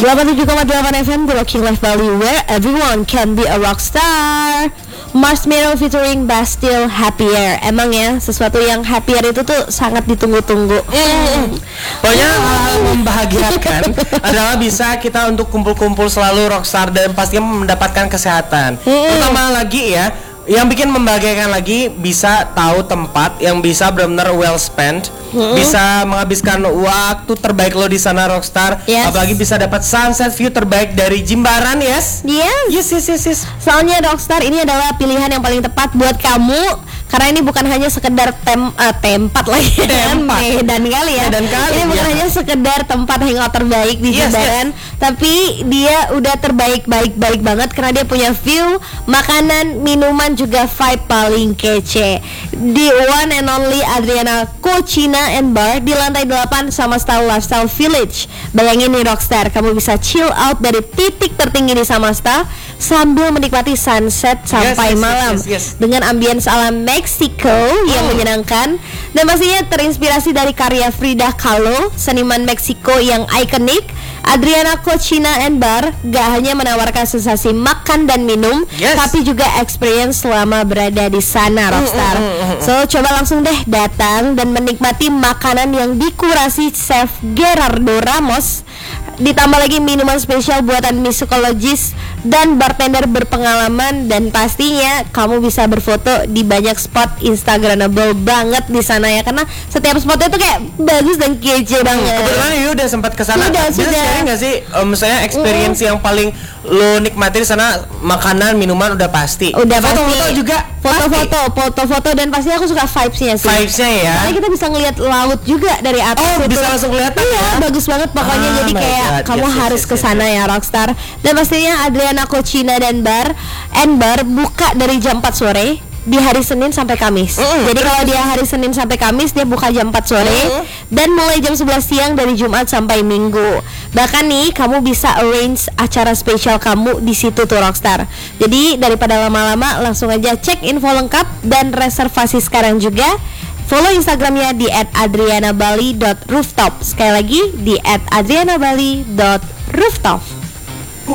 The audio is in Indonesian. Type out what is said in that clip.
87,8 FM The Rocking Life Bali, where everyone can be a rockstar. Marshmello featuring Bastille, Happier. Emang ya, sesuatu yang happier itu tuh sangat ditunggu-tunggu. Pokoknya hal membahagiakan adalah bisa kita untuk kumpul-kumpul selalu rockstar dan pastinya mendapatkan kesehatan. Terutama lagi ya, yang bikin membahagiakan lagi bisa tahu tempat yang bisa benar-benar well spent, bisa menghabiskan waktu terbaik lo di sana rockstar. Apalagi bisa dapat sunset view terbaik dari Jimbaran. Yes. Soalnya rockstar ini adalah pilihan yang paling tepat buat kamu, karena ini bukan hanya sekedar tempat lagi Medan kali ya. Ini bukan hanya sekedar tempat hangout terbaik di Jimbaran, tapi dia udah terbaik banget karena dia punya view, makanan, minuman, juga vibe paling kece. Di one and only Adriana Cucina and Bar di lantai 8 Samasta Lifestyle Village. Bayangin nih rockstar, kamu bisa chill out dari titik tertinggi di Samasta sambil menikmati sunset sampai malam dengan ambience alam Meksiko yang menyenangkan, dan pastinya terinspirasi dari karya Frida Kahlo, seniman Meksiko yang ikonik. Adriana Cucina and Bar gak hanya menawarkan sensasi makan dan minum, tapi juga experience selama berada di sana rockstar. So coba langsung deh datang dan menikmati makanan yang dikurasi Chef Gerardo Ramos, ditambah lagi minuman spesial buatan mixologis dan bartender berpengalaman, dan pastinya kamu bisa berfoto di banyak spot instagramable banget di sana ya, karena setiap spotnya tuh kayak bagus dan kece banget. Kebetulan you udah sempat kesana. Sudah. Nggak sih, misalnya experience yang paling lo nikmati di sana, makanan, minuman udah pasti. Foto-foto juga. Foto-foto dan pasti aku suka vibes-nya sih. Vibes-nya ya. Karena kita bisa ngeliat laut juga dari atas. Bisa langsung kelihatan. Iya, bagus banget pokoknya. Jadi kayak kamu harus kesana ya rockstar. Dan pastinya Adriana Cucina dan Bar buka dari jam 4 sore di hari Senin sampai Kamis. Jadi kalau dia hari Senin sampai Kamis, dia buka jam 4 sore dan mulai jam 11 siang dari Jumat sampai Minggu. Bahkan nih kamu bisa arrange acara spesial kamu di situ tuh rockstar. Jadi daripada lama-lama, langsung aja cek info lengkap dan reservasi sekarang juga. Follow Instagramnya di @adrianabali.rooftop. Sekali lagi di @adrianabali.rooftop.